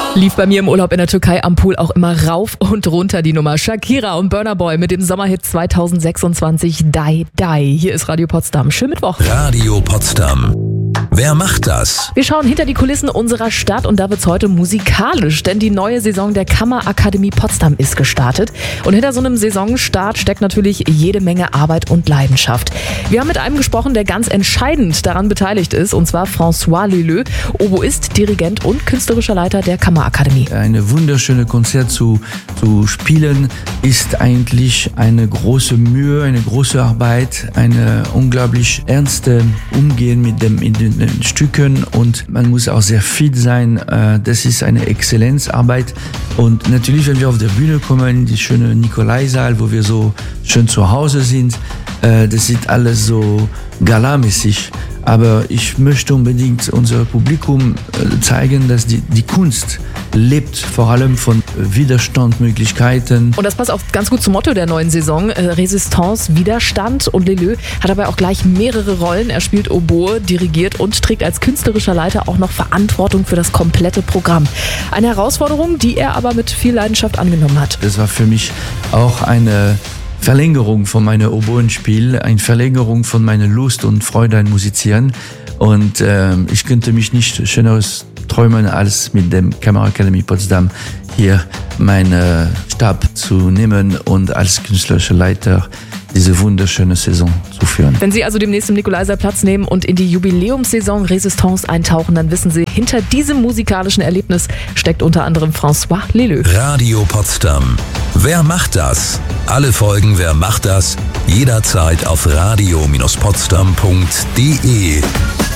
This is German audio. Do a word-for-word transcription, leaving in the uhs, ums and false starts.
Lief bei mir im Urlaub in der Türkei am Pool auch immer rauf und runter die Nummer. Shakira und Burna Boy mit dem Sommerhit zwanzig sechsundzwanzig Die Die. Hier ist Radio Potsdam. Schönen Mittwoch. Radio Potsdam. Wer macht das? Wir schauen hinter die Kulissen unserer Stadt und da wird's heute musikalisch, denn die neue Saison der Kammerakademie Potsdam ist gestartet. Und hinter so einem Saisonstart steckt natürlich jede Menge Arbeit und Leidenschaft. Wir haben mit einem gesprochen, der ganz entscheidend daran beteiligt ist, und zwar François Leleu, Oboist, Dirigent und künstlerischer Leiter der Kammerakademie. Eine wunderschöne Konzert zu, zu spielen ist eigentlich eine große Mühe, eine große Arbeit, eine unglaublich ernste Umgehen mit dem in den Stücken und man muss auch sehr fit sein. Das ist eine Exzellenzarbeit und natürlich, wenn wir auf der Bühne kommen, die schöne Nikolaisaal, wo wir so schön zu Hause sind, das sieht alles so galamäßig. Aber ich möchte unbedingt unser Publikum zeigen, dass die, die Kunst lebt vor allem von Widerstandmöglichkeiten. Und das passt auch ganz gut zum Motto der neuen Saison, Resistance, Widerstand. Und Leleu hat dabei auch gleich mehrere Rollen. Er spielt Oboe, dirigiert und trägt als künstlerischer Leiter auch noch Verantwortung für das komplette Programm. Eine Herausforderung, die er aber mit viel Leidenschaft angenommen hat. Das war für mich auch eine Verlängerung von meinem Oboenspiel, eine Verlängerung von meiner Lust und Freude an Musizieren. Und äh, ich könnte mich nicht Schöneres träumen, als mit dem Kammerakademie Potsdam hier meinen Stab zu nehmen und als künstlerischer Leiter diese wunderschöne Saison zu führen. Wenn Sie also demnächst im Nikolaiser Platz nehmen und in die Jubiläumssaison Resistance eintauchen, dann wissen Sie, hinter diesem musikalischen Erlebnis steckt unter anderem François Leleu. Radio Potsdam. Wer macht das? Alle Folgen Wer macht das? Jederzeit auf radio Bindestrich potsdam punkt de.